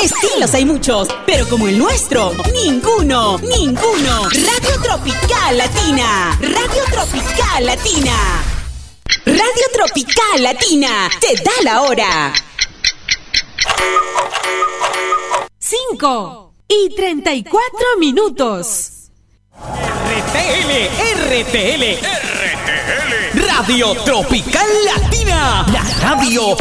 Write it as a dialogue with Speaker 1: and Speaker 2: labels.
Speaker 1: Estilos hay muchos, pero como el nuestro, ninguno. Radio Tropical Latina. Radio Tropical Latina. Radio Tropical Latina. Te da la hora.
Speaker 2: 5:34.
Speaker 3: RTL. Radio Tropical Latina. La radio